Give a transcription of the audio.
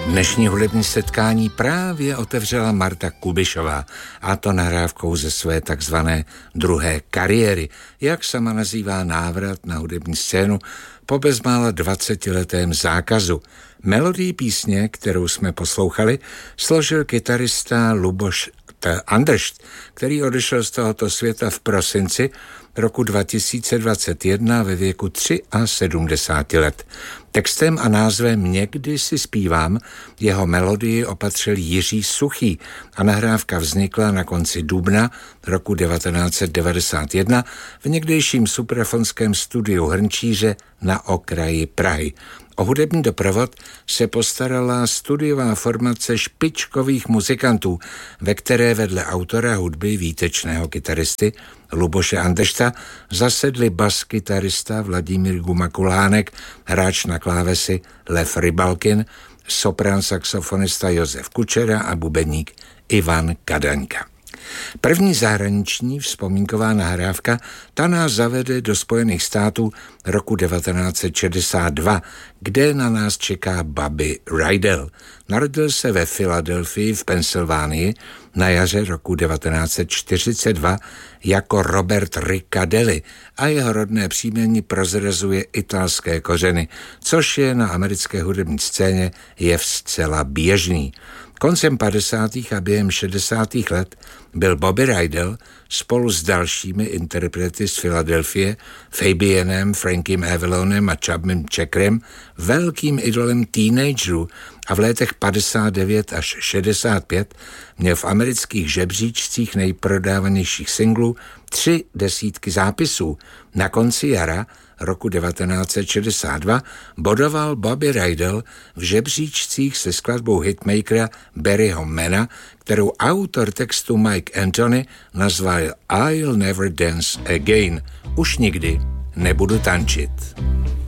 Dnešní hudební setkání právě otevřela Marta Kubišová, a to nahrávkou ze své takzvané druhé kariéry, jak sama nazývá návrat na hudební scénu po bezmála 20letém zákazu. Melodii písně, kterou jsme poslouchali, složil kytarista Luboš Andršt, který odešel z tohoto světa v prosinci roku 2021 ve věku 73 let. Textem a názvem Někdy si zpívám jeho melodii opatřil Jiří Suchý a nahrávka vznikla na konci dubna roku 1991 v někdejším suprafonském studiu Hrnčíře na okraji Prahy. O hudební doprovod se postarala studiová formace špičkových muzikantů, ve které vedle autora hudby výtečného kytaristy Luboše Andršta zasedli bas-kytarista Vladimír Gumakulánek, hráč na klávesy Lev Rybalkin, soprán saxofonista Josef Kučera a bubeník Ivan Kadaňka. První zahraniční vzpomínková nahrávka, ta nás zavede do Spojených států roku 1962, kde na nás čeká Bobby Rydell. Narodil se ve Filadelfii v Pensylvánii na jaře roku 1942 jako Robert Riccadelli a jeho rodné příjmení prozrazuje italské kořeny, což je na americké hudební scéně jev zcela běžný. Koncem 50. a během 60. let byl Bobby Rydell spolu s dalšími interprety z Filadelfie, Fabienem, Frankiem Avalonem a Chubmym Checkerem, velkým idolem teenagerů a v letech 59 až 65 měl v amerických žebříčcích nejprodávanějších singlů 3 desítky zápisů. Na konci jara roku 1962 bodoval Bobby Rydell v žebříčcích se skladbou hitmakera Barryho Mana, kterou autor textu Mike Anthony nazval I'll Never Dance Again. Už nikdy nebudu tančit.